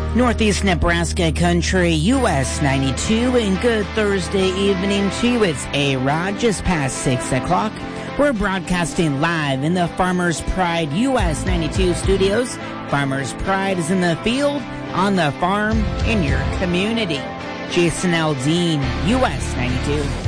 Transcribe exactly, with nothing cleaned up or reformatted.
Northeast Nebraska Country, U S ninety-two, and good Thursday evening to you. It's A-Rod, just past six o'clock. We're broadcasting live in the Farmers Pride U S ninety-two studios. Farmers Pride is in the field, on the farm, in your community. Jason Aldean, U S ninety-two.